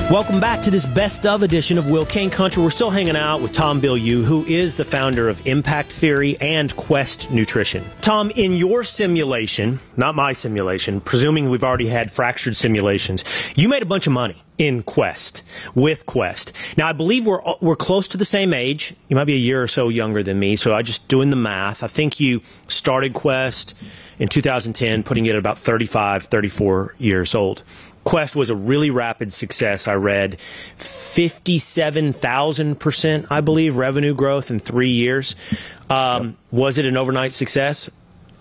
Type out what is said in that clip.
Welcome back to this best of edition of Will Kane Country. We're still hanging out with Tom Bilyeu, who is the founder of Impact Theory and Quest Nutrition. Tom, in your simulation, not my simulation, presuming we've already had fractured simulations, you made a bunch of money in Quest, with Quest. Now, I believe we're close to the same age. You might be a year or so younger than me, so I just doing the math. I think you started Quest in 2010, putting it at about 35, 34 years old. Quest was a really rapid success. I read 57,000%, I believe, revenue growth in 3 years. Was it an overnight success?